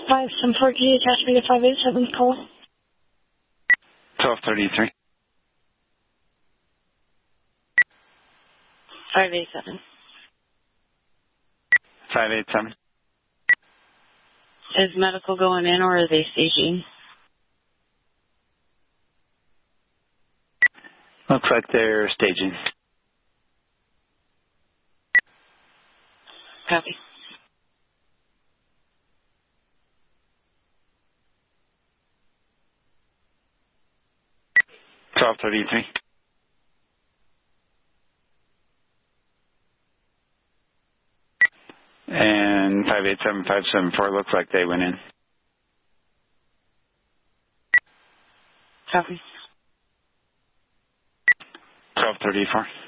574G, attach me to 587, call. 1233. 587. 587. Is medical going in or are they staging? Looks like they're staging. Copy. $12.33. And 587-574 looks like they went in. Copy. 12:34.